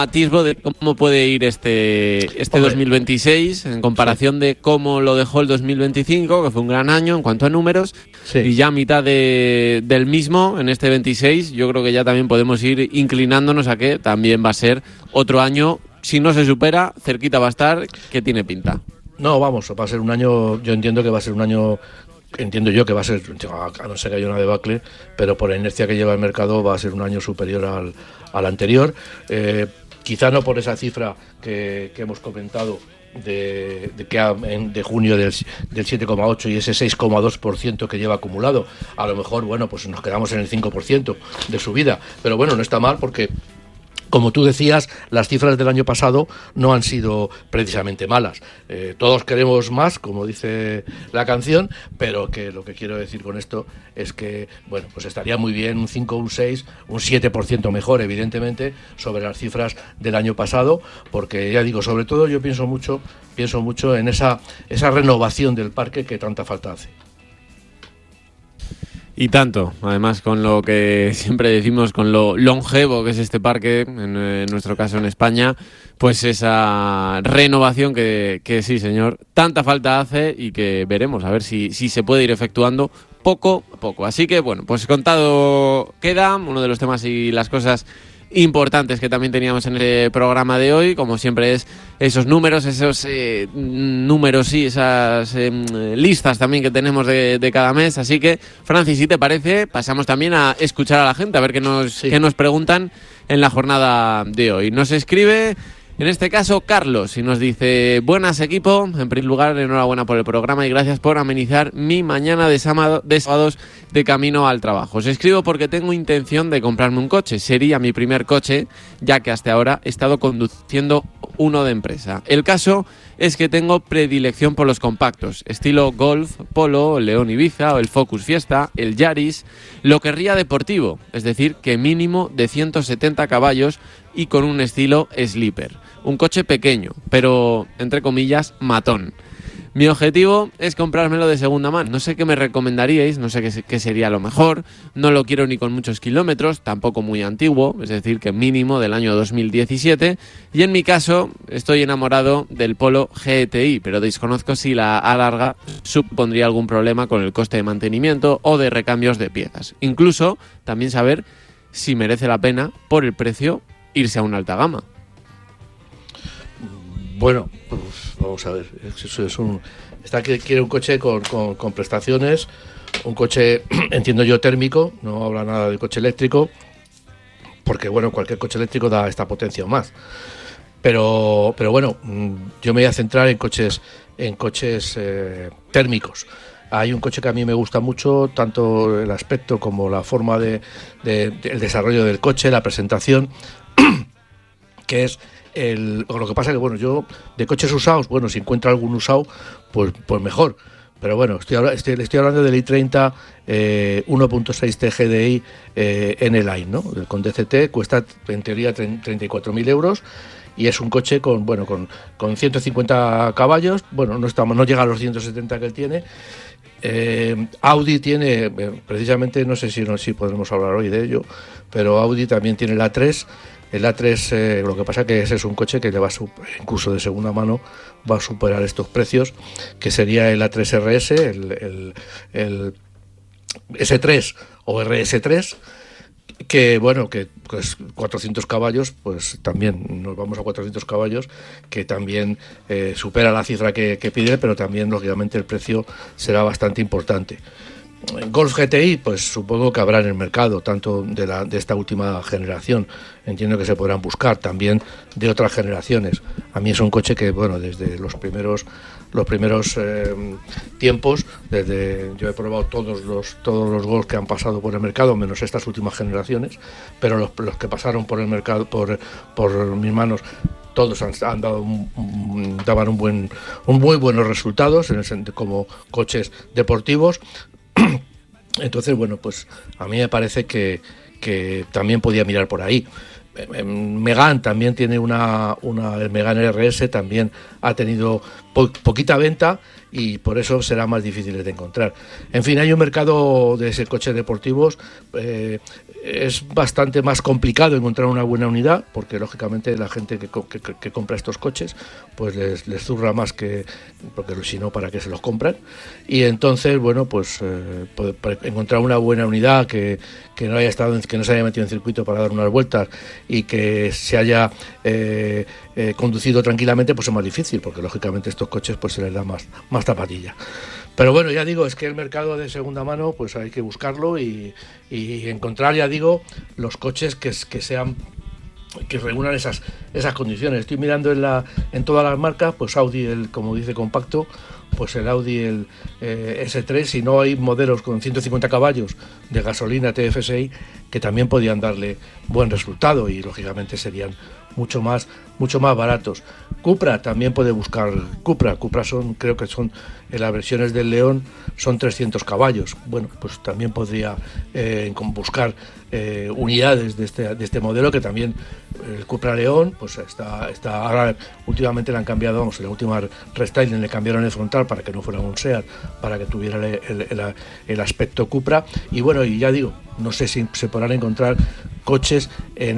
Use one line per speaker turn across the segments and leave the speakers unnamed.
atisbo de cómo puede ir este 2026 en comparación de cómo lo dejó el 2025, que fue un gran año en cuanto a números, sí. Y ya a mitad del mismo, en este 26, yo creo que ya también podemos ir inclinándonos a que también va a ser otro año, si no se supera, cerquita va a estar, que tiene pinta.
No, vamos, va a ser un año, yo entiendo que va a ser un año... Entiendo yo que va a ser, a no ser que haya una debacle, pero por la inercia que lleva el mercado va a ser un año superior al anterior. Quizá no por esa cifra que hemos comentado de junio del 7,8 y ese 6,2% que lleva acumulado. A lo mejor, bueno, pues nos quedamos en el 5% de subida. Pero bueno, no está mal porque... Como tú decías, las cifras del año pasado no han sido precisamente malas. Todos queremos más, como dice la canción, pero que lo que quiero decir con esto es que, bueno, pues estaría muy bien un 5, un 6, un 7% mejor, evidentemente, sobre las cifras del año pasado, porque ya digo, sobre todo yo pienso mucho en esa renovación del parque que tanta falta hace.
Y tanto, además con lo que siempre decimos, con lo longevo que es este parque, en nuestro caso en España, pues esa renovación que sí, señor, tanta falta hace y que veremos a ver si se puede ir efectuando poco a poco. Así que bueno, pues contado queda uno de los temas y las cosas importantes que también teníamos en el programa de hoy, como siempre es esos números y esas listas también que tenemos de cada mes. Así que, Francis, si te parece, pasamos también a escuchar a la gente, a ver qué nos preguntan en la jornada de hoy. Nos escribe, en este caso, Carlos, y nos dice: buenas, equipo, en primer lugar, enhorabuena por el programa y gracias por amenizar mi mañana de sábados de camino al trabajo. Os escribo porque tengo intención de comprarme un coche. Sería mi primer coche, ya que hasta ahora he estado conduciendo uno de empresa. El caso es que tengo predilección por los compactos, estilo Golf, Polo, León Ibiza o el Focus Fiesta, el Yaris. Lo querría deportivo, es decir, que mínimo de 170 caballos y con un estilo sleeper. Un coche pequeño, pero, entre comillas, matón. Mi objetivo es comprármelo de segunda mano. No sé qué me recomendaríais, no sé qué sería lo mejor. No lo quiero ni con muchos kilómetros, tampoco muy antiguo, es decir, que mínimo del año 2017. Y en mi caso, estoy enamorado del Polo GTI, pero desconozco si a larga supondría algún problema con el coste de mantenimiento o de recambios de piezas. Incluso, también saber si merece la pena, por el precio, irse a una alta gama.
Bueno, pues vamos a ver. Está que quiere un coche con prestaciones, un coche, entiendo yo, térmico, no habla nada de coche eléctrico, porque bueno, cualquier coche eléctrico da esta potencia o más. Pero bueno, yo me voy a centrar en coches térmicos. Hay un coche que a mí me gusta mucho, tanto el aspecto como la forma el desarrollo del coche, la presentación, que es lo que pasa que bueno, yo de coches usados, bueno, si encuentro algún usado, pues mejor. Pero bueno, estoy hablando del i30 1.6 TGDI N-Line, ¿no? Con DCT cuesta en teoría 34.000 euros y es un coche con 150 caballos, bueno, no llega a los 170 que él tiene. Audi tiene, precisamente, no sé si podremos hablar hoy de ello, pero Audi también tiene el A3. El A3, lo que pasa que ese es un coche que le va incluso de segunda mano, va a superar estos precios, que sería el A3 RS, el S3 o RS3, que bueno, que pues 400 caballos, pues también nos vamos a 400 caballos, que también supera la cifra que pide, pero también lógicamente el precio será bastante importante. Golf GTI, pues supongo que habrá en el mercado, tanto de esta última generación, entiendo que se podrán buscar también de otras generaciones. A mí es un coche que, bueno, desde los primeros tiempos, yo he probado todos los Golf que han pasado por el mercado, menos estas últimas generaciones, pero los que pasaron por el mercado, por mis manos, todos daban muy buenos resultados como coches deportivos. Entonces, bueno, pues a mí me parece que también podía mirar por ahí. Megane también tiene el Megane RS, también ha tenido poquita venta y por eso será más difícil de encontrar. En fin, hay un mercado de ese coches deportivos, es bastante más complicado encontrar una buena unidad, porque lógicamente la gente que compra estos coches pues les zurra más que, porque si no, ¿para qué se los compran? Y entonces, bueno, pues encontrar una buena unidad que no haya estado, que no se haya metido en circuito para dar unas vueltas y que se haya conducido tranquilamente, pues es más difícil, porque lógicamente estos coches pues se les da más zapatilla. Pero bueno, ya digo, es que el mercado de segunda mano pues hay que buscarlo y encontrar, ya digo, los coches que sean, que reúnan esas condiciones. Estoy mirando en todas las marcas, pues Audi, como dice compacto, pues el Audi el S3, si no hay modelos con 150 caballos de gasolina TFSI que también podían darle buen resultado y lógicamente serían mucho más baratos. Cupra también puede buscar Cupra creo que son en las versiones del León son 300 caballos. Bueno, pues también podría buscar unidades de este modelo, que también el Cupra León pues está ahora, últimamente le han cambiado, vamos, en la última restyling le cambiaron el frontal para que no fuera un Seat, para que tuviera el aspecto Cupra. Y bueno, y ya digo, no sé si se podrán encontrar coches en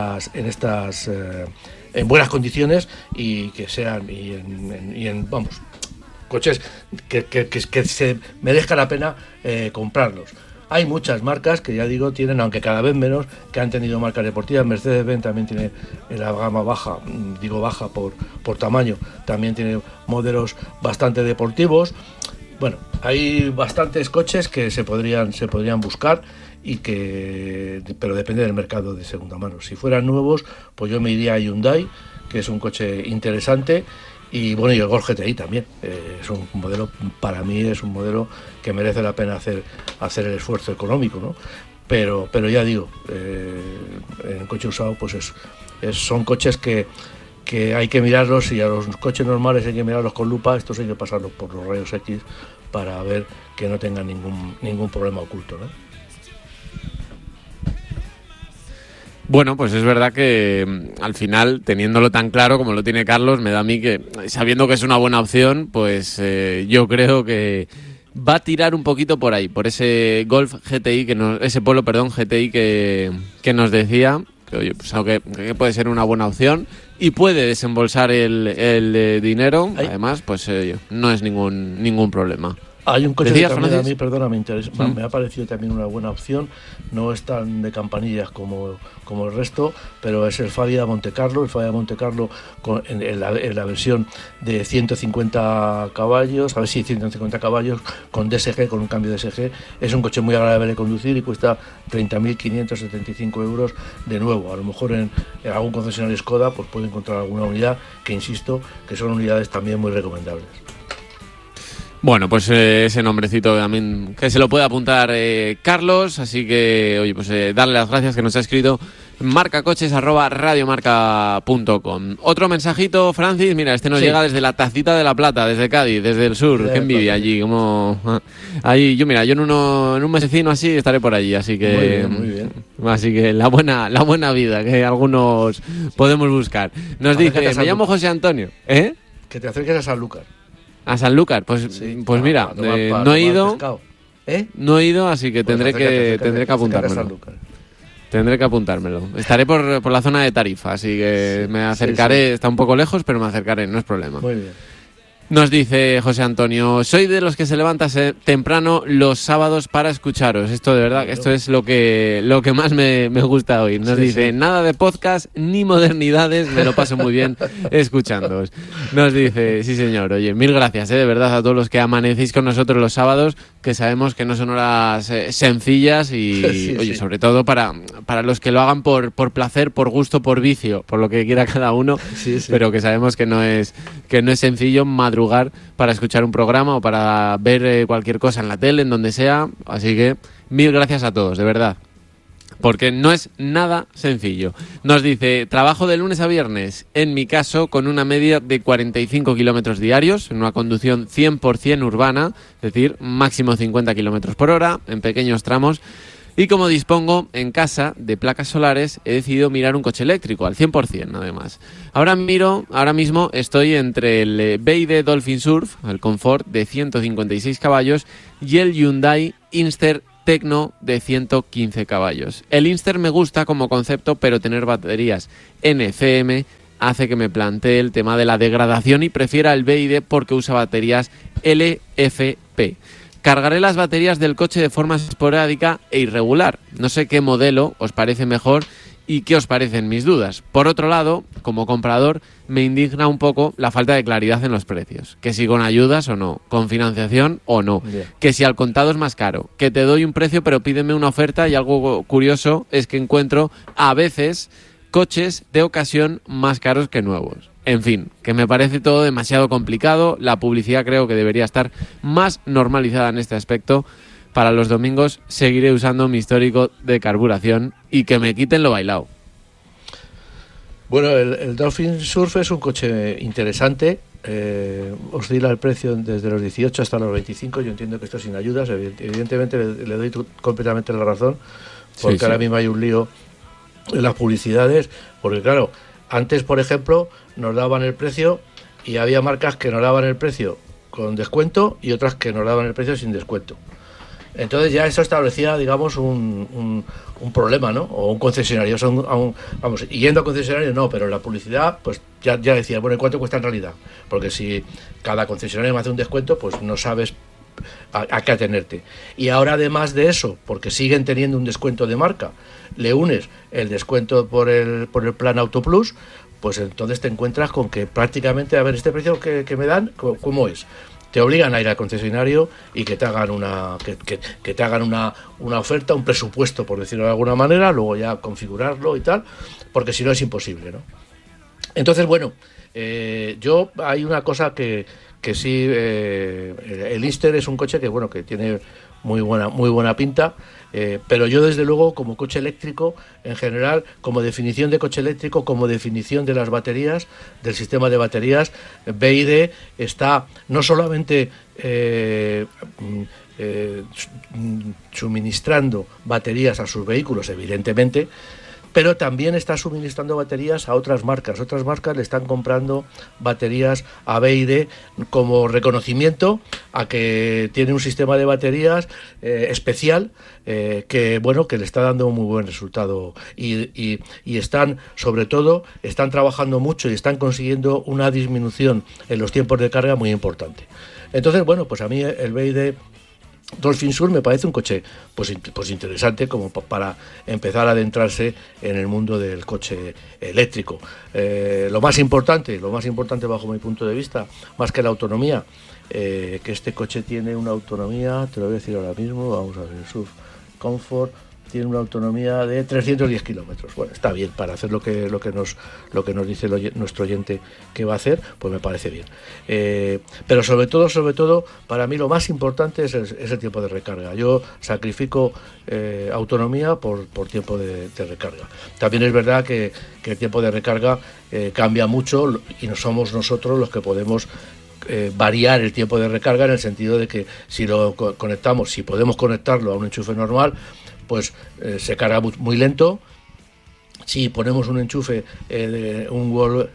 buenas condiciones y que sean vamos, coches que se merezca la pena comprarlos. Hay muchas marcas que, ya digo, tienen, aunque cada vez menos, que han tenido marcas deportivas. Mercedes-Benz también tiene en la gama baja, digo baja por tamaño, también tiene modelos bastante deportivos. Bueno, hay bastantes coches que se podrían buscar pero depende del mercado de segunda mano. Si fueran nuevos, pues yo me iría a Hyundai, que es un coche interesante, y bueno, y el Golf GTI también. Es un modelo, para mí es un modelo que merece la pena hacer el esfuerzo económico, ¿no? Pero ya digo, en coche usado pues son coches que hay que mirarlos, y a los coches normales hay que mirarlos con lupa. Estos hay que pasarlos por los rayos X para ver que no tengan ningún problema oculto, ¿no?
Bueno, pues es verdad que al final, teniéndolo tan claro como lo tiene Carlos, me da a mí que, sabiendo que es una buena opción, pues yo creo que va a tirar un poquito por ahí, por ese Golf GTI, ese Polo, perdón, GTI que nos decía, que oye, pues algo que puede ser una buena opción y puede desembolsar el dinero. Además, pues no es ningún problema.
Hay un coche que también a mí, perdona, me interesa, me ha parecido también una buena opción. No es tan de campanillas como el resto, pero es el Fabia Monte Carlo. El Fabia Monte Carlo en la versión de 150 caballos, a ver si 150 caballos con DSG, con un cambio de DSG. Es un coche muy agradable de conducir y cuesta 30.575 euros de nuevo. A lo mejor en algún concesionario Skoda pues puede encontrar alguna unidad que, insisto, que son unidades también muy recomendables.
Bueno, pues ese nombrecito también que se lo puede apuntar Carlos, así que, oye, pues darle las gracias, que nos ha escrito marcacoches@radiomarca.com. Otro mensajito, Francis, mira, nos llega desde la Tacita de la Plata, desde Cádiz, desde el sur. Qué envidia allí, como ahí yo en un mesecino así estaré por allí, así que muy bien. Así que la buena vida que algunos podemos buscar. Nos dice, me llamo José Antonio,
que te acerques a Sanlúcar.
A Sanlúcar, pues mira, no he ido, no he ido, así que tendré que apuntármelo. Tendré que apuntármelo. Estaré por la zona de Tarifa, así que me acercaré. Está un poco lejos, pero me acercaré, no es problema. Muy bien. Nos dice José Antonio, soy de los que se levanta temprano los sábados para escucharos. Esto de verdad, esto es lo que más me gusta oír. Nos dice, nada de podcast ni modernidades, me lo paso muy bien escuchándoos. Nos dice, sí señor, oye, mil gracias de verdad a todos los que amanecéis con nosotros los sábados, que sabemos que no son horas sencillas y oye, sobre todo para los que lo hagan por placer, por gusto, por vicio, por lo que quiera cada uno, pero que sabemos que no es sencillo madrugar para escuchar un programa o para ver cualquier cosa en la tele, en donde sea. Así que mil gracias a todos, de verdad, porque no es nada sencillo. Nos dice, trabajo de lunes a viernes, en mi caso con una media de 45 kilómetros diarios, en una conducción 100% urbana, es decir, máximo 50 kilómetros por hora, en pequeños tramos. Y como dispongo en casa de placas solares, he decidido mirar un coche eléctrico, al 100% además. Ahora mismo estoy entre el BYD Dolphin Surf, el Comfort de 156 caballos, y el Hyundai Inster Tecno de 115 caballos. El Inster me gusta como concepto, pero tener baterías NCM hace que me plantee el tema de la degradación y prefiera el BYD porque usa baterías LFP. Cargaré las baterías del coche de forma esporádica e irregular. No sé qué modelo os parece mejor y qué os parecen mis dudas. Por otro lado, como comprador, me indigna un poco la falta de claridad en los precios. Que si con ayudas o no, con financiación o no, que si al contado es más caro, que te doy un precio pero pídeme una oferta, y algo curioso es que encuentro a veces coches de ocasión más caros que nuevos. En fin, que me parece todo demasiado complicado. La publicidad creo que debería estar más normalizada en este aspecto. Para los domingos seguiré usando mi histórico de carburación y que me quiten lo bailado.
Bueno, el Dolphin Surf es un coche interesante. Oscila el precio desde los 18 hasta los 25. Yo entiendo que esto sin ayudas. Evidentemente le doy completamente la razón, porque sí. Ahora mismo hay un lío en las publicidades, porque claro, antes, por ejemplo, nos daban el precio y había marcas que nos daban el precio con descuento y otras que nos daban el precio sin descuento. Entonces ya eso establecía, digamos, un problema, ¿no? O un concesionario. Vamos, yendo a concesionario no, pero en la publicidad pues ya decía, bueno, ¿y cuánto cuesta en realidad? Porque si cada concesionario me hace un descuento, pues no sabes a qué atenerte. Y ahora, además de eso, porque siguen teniendo un descuento de marca, le unes el descuento por el plan Auto Plus, pues entonces te encuentras con que prácticamente, a ver, este precio que me dan, ¿cómo es? Te obligan a ir al concesionario y que te hagan que te hagan una oferta, un presupuesto, por decirlo de alguna manera, luego ya configurarlo y tal, porque si no es imposible, ¿no? Entonces, bueno, yo hay una cosa que sí, el Inster es un coche que, bueno, que tiene muy buena pinta, pero yo desde luego, como coche eléctrico en general, como definición de coche eléctrico, como definición de las baterías, del sistema de baterías, BYD está no solamente suministrando baterías a sus vehículos, evidentemente, pero también está suministrando baterías a otras marcas. Otras marcas le están comprando baterías a BYD como reconocimiento a que tiene un sistema de baterías especial que, bueno, que le está dando un muy buen resultado. Y están, sobre todo, están trabajando mucho y están consiguiendo una disminución en los tiempos de carga muy importante. Entonces, bueno, pues a mí el BYD Dolphin Surf me parece un coche pues interesante como para empezar a adentrarse en el mundo del coche eléctrico. Lo más importante bajo mi punto de vista, más que la autonomía, que este coche tiene una autonomía, te lo voy a decir ahora mismo, vamos a ver, el Surf Comfort tiene una autonomía de 310 kilómetros. Bueno, está bien para hacer lo que nos dice nuestro oyente que va a hacer, pues me parece bien. Pero sobre todo, para mí lo más importante es el tiempo de recarga. Yo sacrifico autonomía por tiempo de recarga. También es verdad que el tiempo de recarga cambia mucho y no somos nosotros los que podemos variar el tiempo de recarga, en el sentido de que si lo conectamos, si podemos conectarlo a un enchufe normal, pues se carga muy lento. Si ponemos un enchufe un wall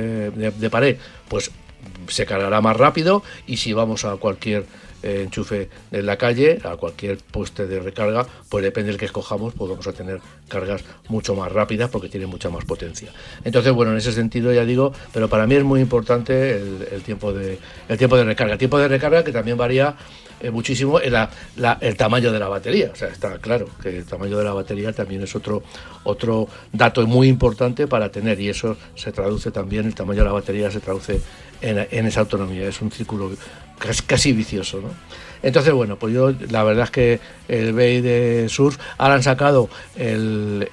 de pared, pues se cargará más rápido, y si vamos a cualquier enchufe en la calle, a cualquier poste de recarga, pues depende del que escojamos, pues vamos a tener cargas mucho más rápidas porque tiene mucha más potencia. Entonces, bueno, en ese sentido ya digo, pero para mí es muy importante el tiempo de recarga. El tiempo de recarga que también varía muchísimo el tamaño de la batería. O sea, está claro que el tamaño de la batería también es otro dato muy importante para tener, y eso se traduce también, el tamaño de la batería se traduce en esa autonomía. Es un círculo casi vicioso, ¿no? Entonces, bueno, pues yo la verdad es que el BYD Surf, ahora han sacado el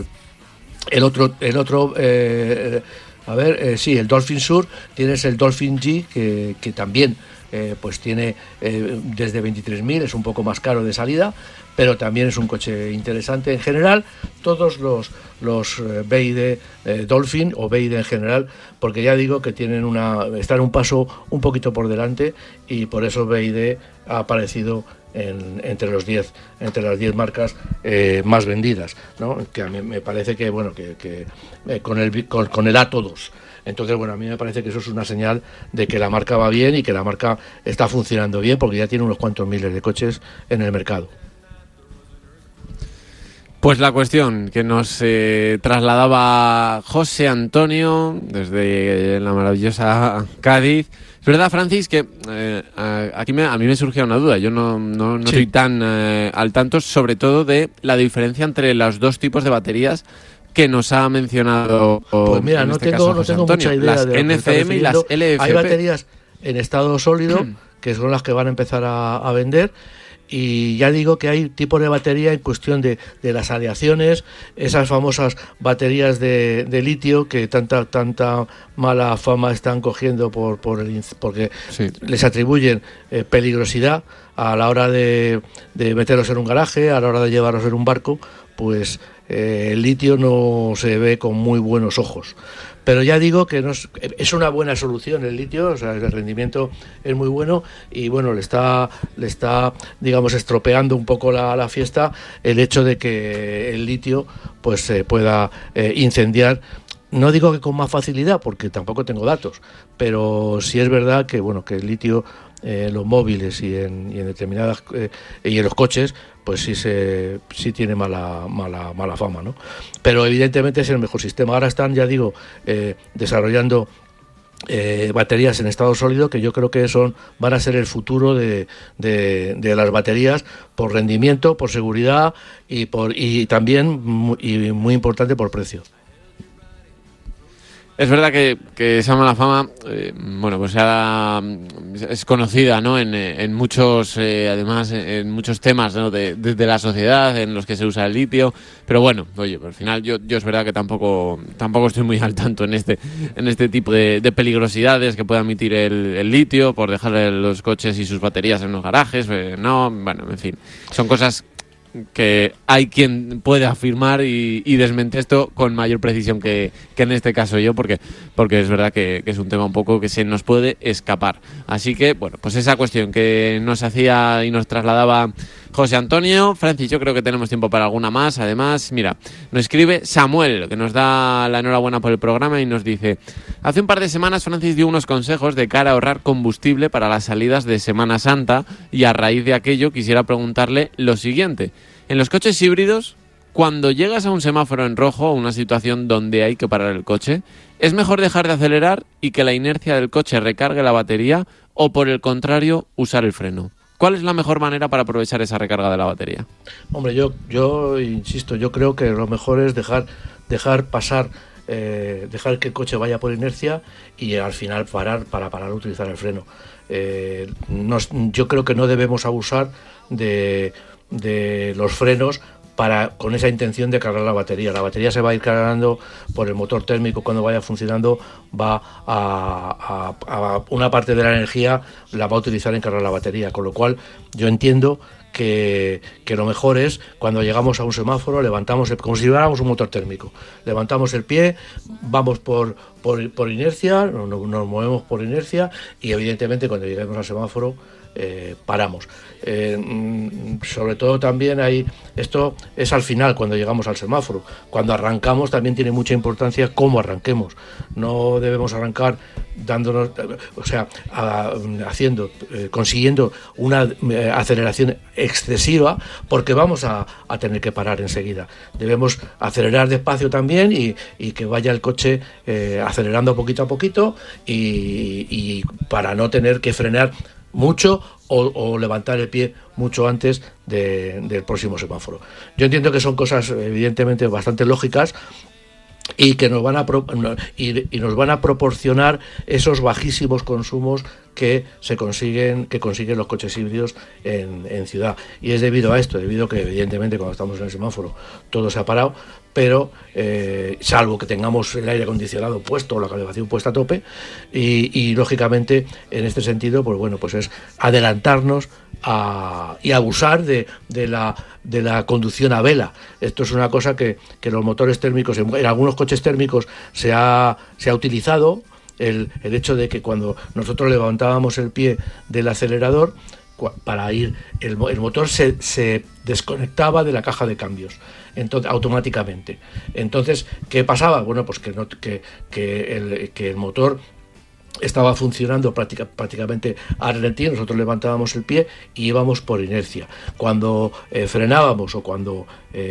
otro el Dolphin Surf. Tienes el Dolphin G que también pues tiene desde 23.000, es un poco más caro de salida, pero también es un coche interesante. En general, todos los BYD Dolphin o BYD en general, porque ya digo que están un paso un poquito por delante, y por eso BYD ha aparecido entre las 10 marcas más vendidas, ¿no? Que a mí me parece que bueno que con el A2. Entonces, bueno, a mí me parece que eso es una señal de que la marca va bien y que la marca está funcionando bien, porque ya tiene unos cuantos miles de coches en el mercado.
Pues la cuestión que nos trasladaba José Antonio desde la maravillosa Cádiz. Es verdad, Francis, que aquí a mí me surgía una duda. Yo no estoy tan al tanto, sobre todo de la diferencia entre los dos tipos de baterías que nos ha mencionado.
Pues mira, no tengo mucha idea
las
de
NCM y las LFP.
Hay baterías en estado sólido que son las que van a empezar a vender. Y ya digo que hay tipos de batería en cuestión de las aleaciones, esas famosas baterías de litio que tanta mala fama están cogiendo porque sí, les atribuyen peligrosidad a la hora de meterlos en un garaje, a la hora de llevarlos en un barco. Pues el litio no se ve con muy buenos ojos. Pero ya digo que es una buena solución el litio, o sea, el rendimiento es muy bueno y bueno, le está digamos estropeando un poco la fiesta el hecho de que el litio pues se pueda incendiar. No digo que con más facilidad, porque tampoco tengo datos, pero sí es verdad que bueno, que el litio en los móviles y en determinadas y en los coches pues sí tiene mala fama, ¿no? Pero evidentemente es el mejor sistema. Ahora están, ya digo, desarrollando baterías en estado sólido que yo creo que van a ser el futuro de las baterías por rendimiento, por seguridad y también y muy importante por precio.
Es verdad que esa mala fama, bueno, pues es conocida, ¿no? En muchos, además, en muchos temas, ¿no? de la sociedad en los que se usa el litio. Pero bueno, oye, al final yo es verdad que tampoco estoy muy al tanto en este tipo de peligrosidades que pueda emitir el litio por dejar los coches y sus baterías en los garajes. No, bueno, en fin, son cosas que hay quien puede afirmar y desmentir esto con mayor precisión que en este caso yo, porque es verdad que es un tema un poco que se nos puede escapar. Así que, bueno, pues esa cuestión que nos hacía y nos trasladaba José Antonio. Francis, yo creo que tenemos tiempo para alguna más. Además, mira, nos escribe Samuel, que nos da la enhorabuena por el programa y nos dice: hace un par de semanas Francis dio unos consejos de cara a ahorrar combustible para las salidas de Semana Santa y a raíz de aquello quisiera preguntarle lo siguiente. En los coches híbridos, cuando llegas a un semáforo en rojo o una situación donde hay que parar el coche, ¿es mejor dejar de acelerar y que la inercia del coche recargue la batería o, por el contrario, usar el freno? ¿Cuál es la mejor manera para aprovechar esa recarga de la batería?
Hombre, yo insisto, yo creo que lo mejor es dejar pasar, dejar que el coche vaya por inercia y al final parar para utilizar el freno. Yo creo que no debemos abusar de los frenos con esa intención de cargar la batería. La batería se va a ir cargando por el motor térmico cuando vaya funcionando, va a una parte de la energía la va a utilizar en cargar la batería, con lo cual yo entiendo que lo mejor es cuando llegamos a un semáforo, levantamos como si lleváramos un motor térmico, levantamos el pie, vamos por inercia, nos movemos por inercia y evidentemente cuando lleguemos al semáforo paramos. Sobre todo también esto es al final cuando llegamos al semáforo. Cuando arrancamos también tiene mucha importancia cómo arranquemos. No debemos arrancar dándonos, o sea, consiguiendo una aceleración excesiva, porque vamos a tener que parar enseguida. Debemos acelerar despacio también y que vaya el coche acelerando poquito a poquito y para no tener que frenar mucho o levantar el pie mucho antes del próximo semáforo. Yo entiendo que son cosas evidentemente bastante lógicas y que nos van a proporcionar esos bajísimos consumos que consiguen los coches híbridos en ciudad. Y es debido a esto, debido a que evidentemente cuando estamos en el semáforo todo se ha parado, pero salvo que tengamos el aire acondicionado puesto o la calefacción puesta a tope y lógicamente en este sentido pues bueno, pues es adelantarnos y abusar de la conducción a vela. Esto es una cosa que los motores térmicos en algunos coches térmicos se ha utilizado, el hecho de que cuando nosotros levantábamos el pie del acelerador para ir, el motor se desconectaba de la caja de cambios, entonces automáticamente. Entonces, ¿qué pasaba? Bueno, pues que el motor estaba funcionando prácticamente a ralentí, nosotros levantábamos el pie y íbamos por inercia. Cuando frenábamos o cuando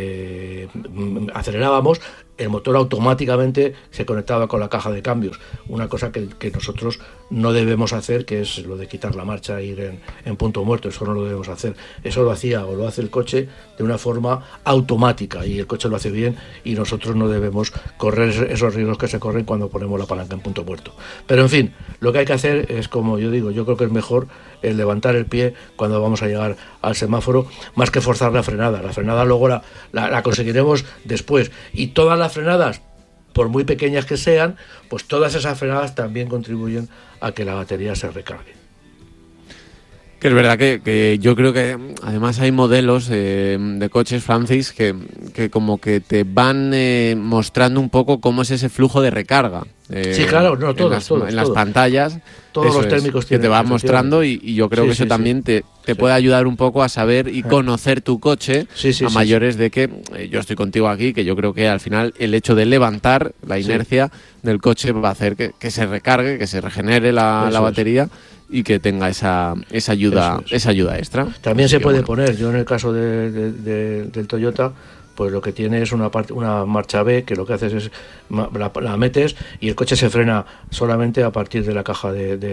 acelerábamos, el motor automáticamente se conectaba con la caja de cambios, una cosa que nosotros no debemos hacer, que es lo de quitar la marcha e ir en punto muerto. Eso no lo debemos hacer, eso lo hacía o lo hace el coche de una forma automática, y el coche lo hace bien, y nosotros no debemos correr esos riesgos que se corren cuando ponemos la palanca en punto muerto. Pero en fin, lo que hay que hacer es, como yo digo, yo creo que es mejor el levantar el pie cuando vamos a llegar al semáforo, más que forzar la frenada. La frenada luego la conseguiremos después, y todas las frenadas, por muy pequeñas que sean, pues todas esas frenadas también contribuyen a que la batería se recargue.
Que es verdad que yo creo que además hay modelos de coches, Francis, que como que te van mostrando un poco cómo es ese flujo de recarga.
Sí, claro, no, todos,
en las pantallas.
Todos los térmicos
que te va mostrando, y yo creo que eso también te puede ayudar un poco a saber y conocer tu coche a mayores de que yo estoy contigo aquí, que yo creo que al final el hecho de levantar la inercia del coche va a hacer que se recargue, que se regenere la batería, y que tenga esa ayuda extra.
También se puede poner, yo en el caso del Toyota, pues lo que tiene es una marcha B, que lo que haces es la metes y el coche se frena solamente a partir de la caja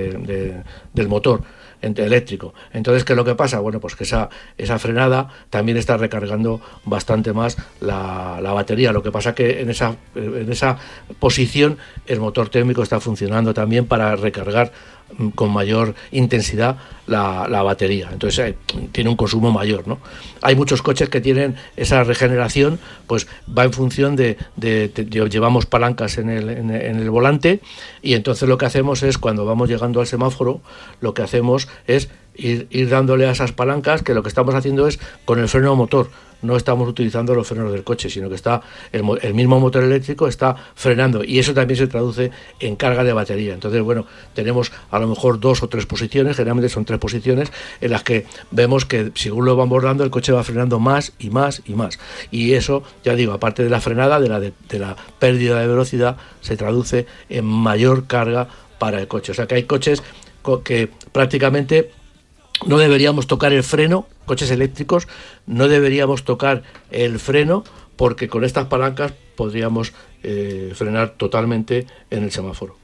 del motor eléctrico. Entonces, ¿qué es lo que pasa? Bueno, pues que esa frenada también está recargando bastante más la batería. Lo que pasa que en esa posición el motor térmico está funcionando también para recargar con mayor intensidad la batería. Entonces tiene un consumo mayor, ¿no? Hay muchos coches que tienen esa regeneración, pues va en función de llevamos palancas en el volante, y entonces lo que hacemos es, cuando vamos llegando al semáforo, lo que hacemos es ir dándole a esas palancas, que lo que estamos haciendo es con el freno motor. No estamos utilizando los frenos del coche, sino que está el mismo motor eléctrico está frenando, y eso también se traduce en carga de batería. Entonces, bueno, tenemos a lo mejor 2 o 3 posiciones, generalmente son 3 posiciones, en las que vemos que según lo vamos dando, el coche va frenando más y más y más. Y eso, ya digo, aparte de la frenada, de la pérdida de velocidad, se traduce en mayor carga para el coche. O sea que hay coches que prácticamente no deberíamos tocar el freno, coches eléctricos, no deberíamos tocar el freno, porque con estas palancas podríamos frenar totalmente en el semáforo.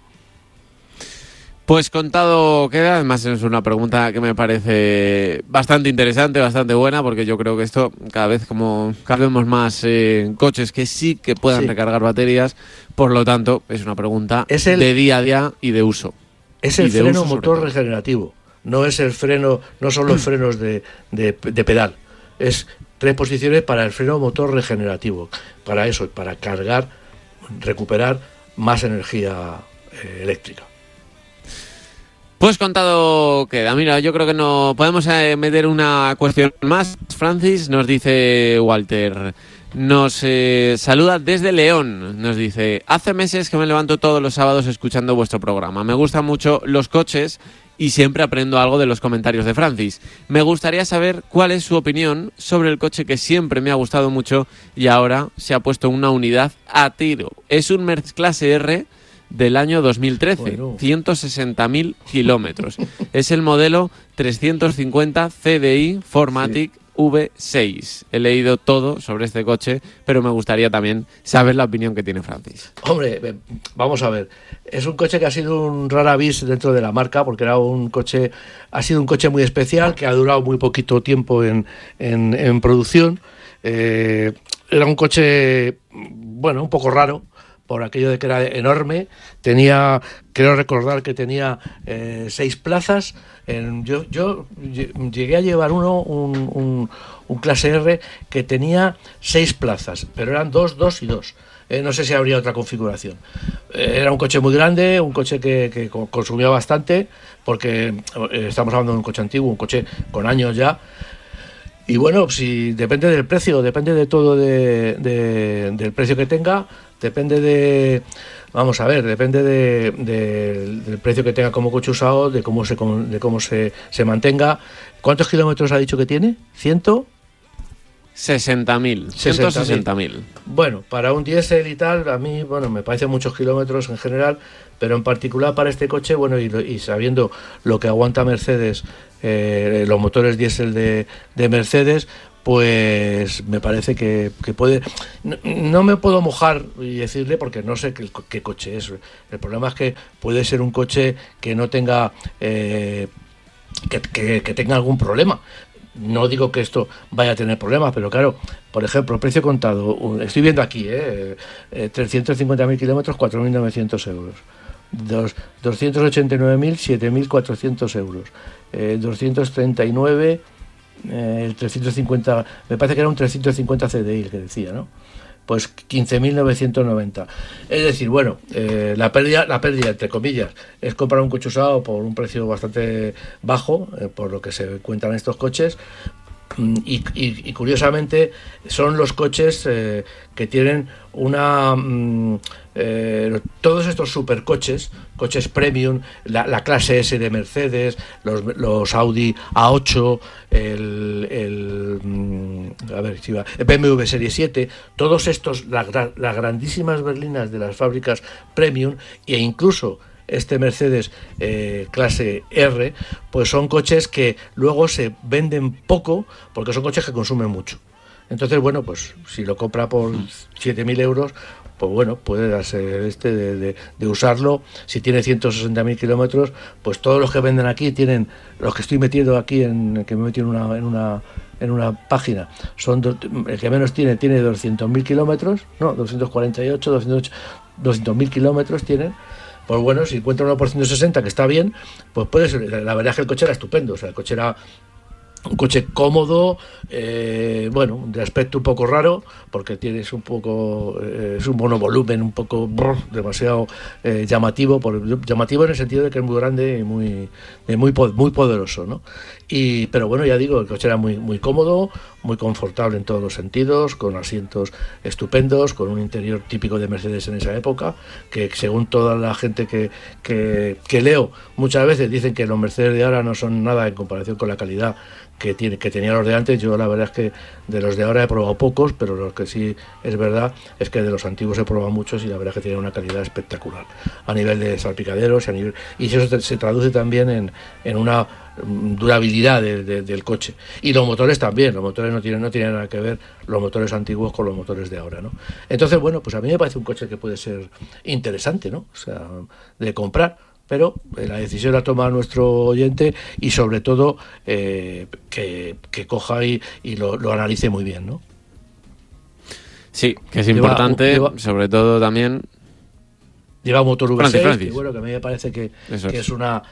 Pues contado queda. Además es una pregunta que me parece bastante interesante, bastante buena, porque yo creo que esto cada vez vemos más coches que sí que puedan recargar baterías, por lo tanto es una pregunta de día a día y de uso.
Es el freno motor regenerativo. No es el freno, no son los frenos de pedal. Es 3 posiciones para el freno motor regenerativo. Para eso, para recuperar más energía eléctrica.
Pues contado queda. Mira, yo creo que no podemos meter una cuestión más. Francis, nos dice Walter. Nos saluda desde León. Nos dice: hace meses que me levanto todos los sábados escuchando vuestro programa. Me gustan mucho los coches y siempre aprendo algo de los comentarios de Francis. Me gustaría saber cuál es su opinión sobre el coche que siempre me ha gustado mucho y ahora se ha puesto una unidad a tiro. Es un Mercedes Clase R del año 2013, bueno. 160.000 kilómetros. Es el modelo 350 CDI 4MATIC V6. He leído todo sobre este coche, pero me gustaría también saber la opinión que tiene Francis.
Hombre, vamos a ver. Es un coche que ha sido un rara avis dentro de la marca, porque ha sido un coche muy especial, que ha durado muy poquito tiempo en producción. Era un coche, bueno, un poco raro, por aquello de que era enorme. Creo recordar que tenía 6 plazas. Yo llegué a llevar un Clase R que tenía 6 plazas, pero eran 2, 2 y 2. No sé si habría otra configuración. Era un coche muy grande, un coche que consumía bastante, porque estamos hablando de un coche antiguo, un coche con años ya. Y bueno, si depende del precio, depende de todo del precio que tenga, depende Vamos a ver, depende del precio que tenga como coche usado, de cómo se mantenga. ¿Cuántos kilómetros ha dicho que tiene? ¿100?
60.000, 160.000.
Bueno, para un diésel y tal, a mí, me parecen muchos kilómetros en general, pero en particular para este coche, y sabiendo lo que aguanta Mercedes, los motores diésel de Mercedes, pues me parece que puede. No me puedo mojar y decirle porque no sé qué coche es. El problema es que puede ser un coche que no tenga que tenga algún problema. No digo que esto vaya a tener problemas, pero claro, por ejemplo, el precio contado, estoy viendo aquí, 350.000 kilómetros, 4.900 euros. 289.000, 7.400 euros. 239, el 350, me parece que era un 350 CDI el que decía, ¿no? Pues 15.990. Es decir, la pérdida, entre comillas, es comprar un coche usado por un precio bastante bajo, por lo que se cuentan estos coches. Y curiosamente son los coches que tienen todos estos supercoches, coches premium, la clase S de Mercedes, los Audi A8, el BMW Serie 7, todos estos, las grandísimas berlinas de las fábricas premium, e incluso este Mercedes clase R, pues son coches que luego se venden poco porque son coches que consumen mucho. Entonces, pues si lo compra por 7.000 euros, pues puede darse de usarlo. Si tiene 160.000 kilómetros, pues todos los que venden aquí tienen, los que estoy metiendo aquí, que me he metido en una página, el que menos tiene 200.000 kilómetros, no, 248, 200.000 kilómetros tienen. Pues si encuentra uno por 160, que está bien, pues puede ser. La verdad es que el coche era estupendo, o sea, el coche era un coche cómodo, de aspecto un poco raro, porque es un monovolumen un poco demasiado llamativo, llamativo en el sentido de que es muy grande y muy poderoso, ¿no? Pero ya digo, el coche era muy, muy cómodo, muy confortable en todos los sentidos, con asientos estupendos, con un interior típico de Mercedes en esa época, que según toda la gente que leo, muchas veces dicen que los Mercedes de ahora no son nada en comparación con la calidad que tenían los de antes. Yo la verdad es que de los de ahora he probado pocos, pero lo que sí es verdad es que de los antiguos he probado muchos y la verdad es que tienen una calidad espectacular a nivel de salpicaderos y eso se traduce también en una durabilidad del coche. Y los motores también, los motores no tienen nada que ver los motores antiguos con los motores de ahora, ¿no? Entonces, pues a mí me parece un coche que puede ser interesante, ¿no? O sea, de comprar. Pero la decisión la toma nuestro oyente y sobre todo que coja y lo analice muy bien, ¿no?
Sí, que es importante, sobre todo también.
Lleva un motor V6,
Francis.
Que a mí me parece que es una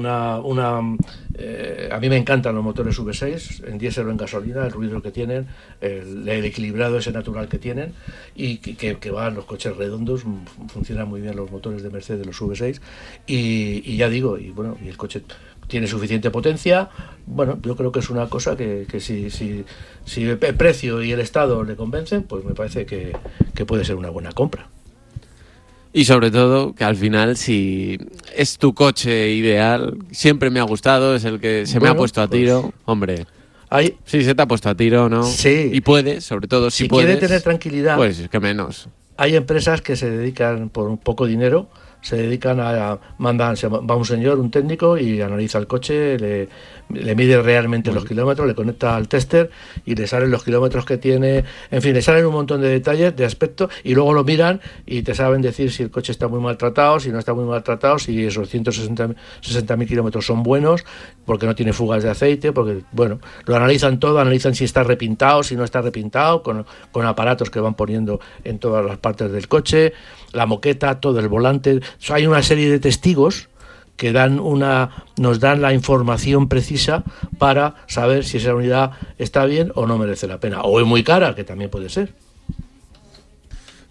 a mí me encantan los motores V6, en diésel o en gasolina, el ruido que tienen, el equilibrado ese natural que tienen, y que van los coches redondos, funcionan muy bien los motores de Mercedes, los V6, y ya digo, y el coche tiene suficiente potencia. Yo creo que es una cosa que si el precio y el estado le convencen, pues me parece que puede ser una buena compra.
Y sobre todo, que al final, si es tu coche ideal, siempre me ha gustado, es el que se me ha puesto a tiro, hombre. Sí, se te ha puesto a tiro, ¿no?
Sí.
Y puedes, sobre todo, si puedes.
Si quiere tener tranquilidad,
pues que menos.
Hay empresas que se dedican, por un poco dinero, va un señor, un técnico, y analiza el coche, le mide realmente los kilómetros, le conecta al tester y le salen los kilómetros que tiene, en fin, le salen un montón de detalles, de aspecto, y luego lo miran y te saben decir si el coche está muy maltratado, si no está muy maltratado, si esos 160.000 kilómetros son buenos, porque no tiene fugas de aceite, porque, lo analizan todo, analizan si está repintado, si no está repintado, con aparatos que van poniendo en todas las partes del coche, la moqueta, todo el volante. Hay una serie de testigos que nos dan la información precisa para saber si esa unidad está bien o no merece la pena, o es muy cara, que también puede ser.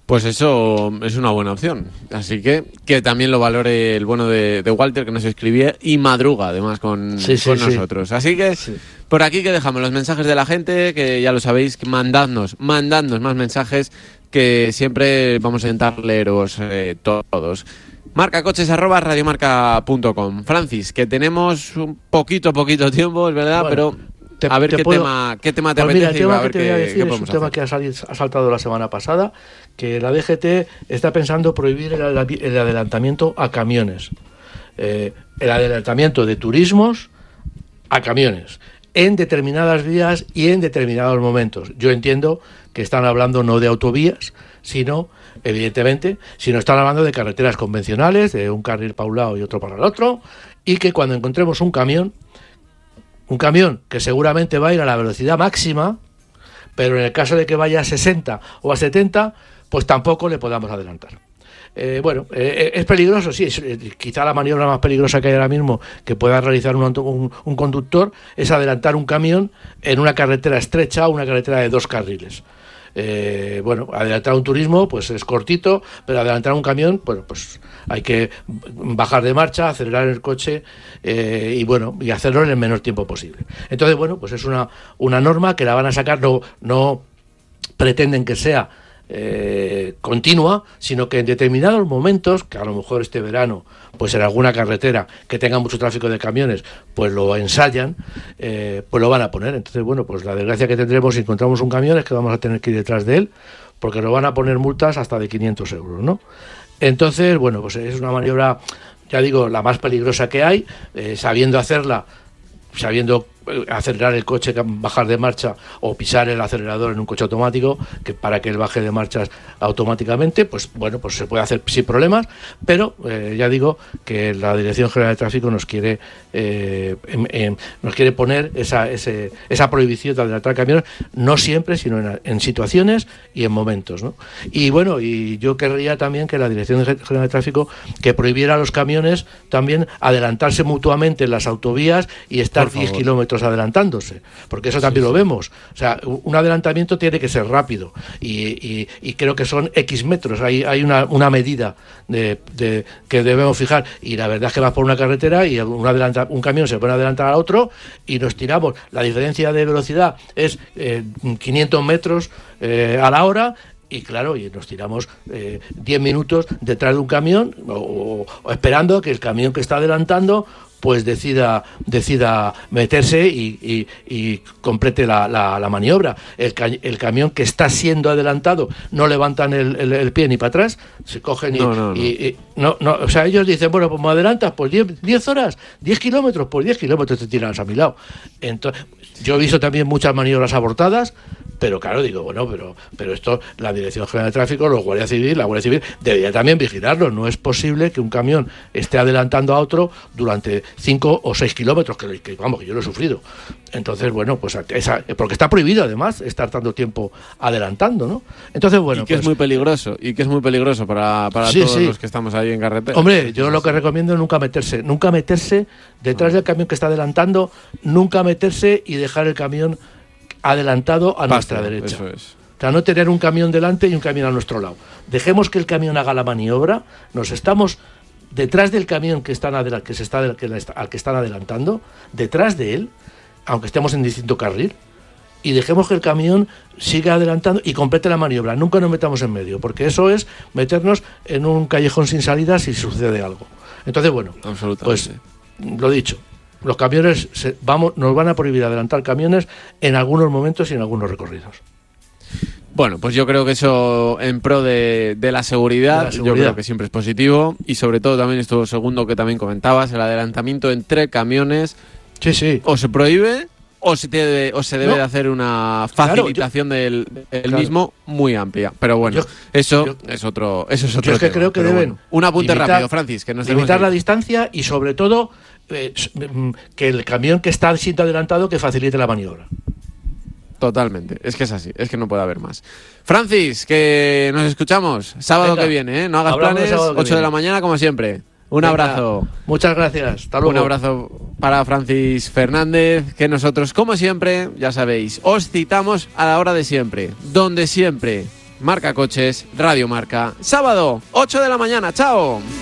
Pues eso es una buena opción. Así que también lo valore el bueno de Walter, que nos escribía y madruga además con nosotros. Así que por aquí que dejamos los mensajes de la gente, que ya lo sabéis, que mandadnos más mensajes, que siempre vamos a intentar leeros todos. marcacoches@radiomarca.com. Francis, que tenemos un poquito tiempo, es verdad,
bueno,
pero a ver qué tema te apetece.
Mira, el tema
a ver
que te voy a decir es un tema que ha saltado la semana pasada, que la DGT está pensando prohibir el adelantamiento a camiones. El adelantamiento de turismos a camiones en determinadas vías y en determinados momentos. Yo entiendo que están hablando no de autovías, sino, evidentemente, están hablando de carreteras convencionales, de un carril para un lado y otro para el otro, y que cuando encontremos un camión que seguramente va a ir a la velocidad máxima, pero en el caso de que vaya a 60 o a 70, pues tampoco le podamos adelantar. Es peligroso, sí, quizá la maniobra más peligrosa que hay ahora mismo que pueda realizar un conductor es adelantar un camión en una carretera estrecha o una carretera de 2 carriles. Adelantar un turismo pues es cortito, pero adelantar un camión, bueno, pues hay que bajar de marcha, acelerar el coche y hacerlo en el menor tiempo posible. Entonces, bueno, pues es una norma que la van a sacar, no pretenden que sea continua, sino que en determinados momentos, que a lo mejor este verano, pues en alguna carretera que tenga mucho tráfico de camiones, pues lo ensayan, pues lo van a poner. Entonces, bueno, pues la desgracia que tendremos si encontramos un camión es que vamos a tener que ir detrás de él, porque nos van a poner multas hasta de 500 euros, ¿no? Entonces, bueno, pues es una maniobra, ya digo, la más peligrosa que hay, sabiendo acelerar el coche, bajar de marcha o pisar el acelerador en un coche automático, que para que él baje de marchas automáticamente, pues bueno, pues se puede hacer sin problemas, pero ya digo que la Dirección General de Tráfico nos quiere poner esa prohibición de adelantar camiones, no siempre, sino en situaciones y en momentos, ¿no? Y bueno, y yo querría también que la Dirección General de Tráfico que prohibiera a los camiones también adelantarse mutuamente en las autovías y estar 10 kilómetros adelantándose, porque eso también lo vemos. O sea, un adelantamiento tiene que ser rápido y creo que son X metros, hay una medida que debemos fijar, y la verdad es que vas por una carretera y un camión se puede adelantar a otro y nos tiramos, la diferencia de velocidad es 500 metros a la hora. Y claro, y nos tiramos 10 minutos detrás de un camión o esperando que el camión que está adelantando pues decida meterse y complete la maniobra. El camión que está siendo adelantado no levantan el pie ni para atrás, se cogen no, o sea, ellos dicen, bueno, pues me adelantas, pues 10 horas, 10 kilómetros, pues 10 kilómetros te tiras a mi lado. Entonces, yo he visto también muchas maniobras abortadas, pero claro, digo, bueno, pero esto, la Dirección General de Tráfico, la Guardia Civil debería también vigilarlo. No es posible que un camión esté adelantando a otro durante 5 o 6 kilómetros, que yo lo he sufrido. Entonces, bueno, pues porque está prohibido además estar tanto tiempo adelantando, ¿no? Entonces, bueno,
es muy peligroso, para todos los que estamos ahí en carretera.
Hombre, yo lo que recomiendo es nunca meterse detrás del camión que está adelantando, nunca meterse y dejar el camión adelantado a nuestra derecha.
Eso es.
O sea, no tener un camión delante y un camión a nuestro lado. Dejemos que el camión haga la maniobra, nos estamos detrás del camión al que están adelantando, detrás de él, aunque estemos en distinto carril, y dejemos que el camión siga adelantando y complete la maniobra. Nunca nos metamos en medio, porque eso es meternos en un callejón sin salida si sucede algo. Entonces, bueno, pues lo dicho, los camiones nos van a prohibir adelantar camiones en algunos momentos y en algunos recorridos.
Bueno, pues yo creo que eso en pro de la seguridad, yo creo que siempre es positivo, y sobre todo también esto segundo que también comentabas, el adelantamiento entre camiones.
Sí.
O se prohíbe o se debe de hacer una facilitación del mismo muy amplia. Pero bueno, eso es otro
yo es que
tema.
Creo que deben
un apunte rápido, Francis, que nos
limitar la distancia y sobre todo que el camión que está siendo adelantado que facilite la maniobra.
Totalmente, es que es así, es que no puede haber más. Francis, que nos escuchamos sábado que viene, ¿eh? No hagas planes, 8 de la mañana como siempre. Un abrazo.
Muchas gracias, hasta luego.
Un abrazo para Francis Fernández, que nosotros, como siempre, ya sabéis, os citamos a la hora de siempre, donde siempre, Marca Coches, Radio Marca. Sábado, 8 de la mañana. ¡Chao!